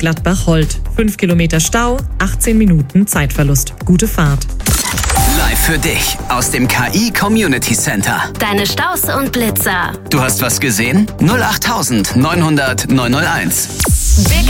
Gladbach-Holt. 5 Kilometer Stau, 18 Minuten Zeitverlust. Gute Fahrt. Live für dich aus dem KI Community Center. Deine Staus und Blitzer. Du hast was gesehen? 08900 901. Big